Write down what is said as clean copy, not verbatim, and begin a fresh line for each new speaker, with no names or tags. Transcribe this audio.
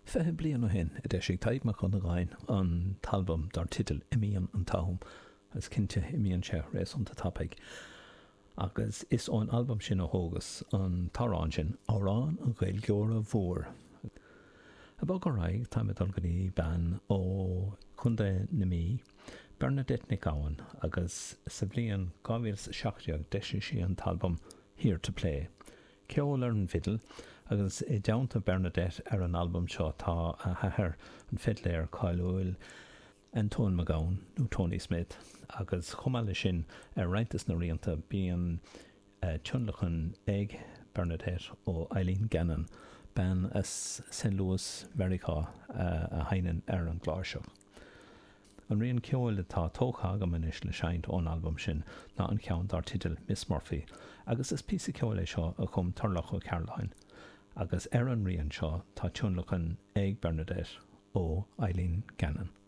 Fethe blian ó hin a d éis taid mar chun a gáin an talbum dar titil Imíon an Táim as cinnte Imíon se rééis an tapig. Agus is ón album sin ó hógus an tarrán sin árán an ghail geora mhór. A bag go raig tá me dul ganí ban ó chunda na mí Bernadette Nic Cowan agus sa bblion 2017 deise sí an talbum Here to Play. Ceol ar an fiddle agus I deanta Bernadette ar an album seo tá a thaithir an fiddléir Kyle O'Will, Antoine McGowan nó Tony Smith agus chumáile sin ar riantas na rianta bíon tionlachan ag Bernadette ó Eileen Gannon ban as St. Louis, America a hainan ar an gláir. An rion ceol atá tócha agamanis le seint ón album sin ná an ceann dar titil Miss Murphy, agus is písa ceol é seo a chum tarlach ó Caroline, agus ar an rion seo tá tionlachan ag Bernadette ó Eileen Gannon.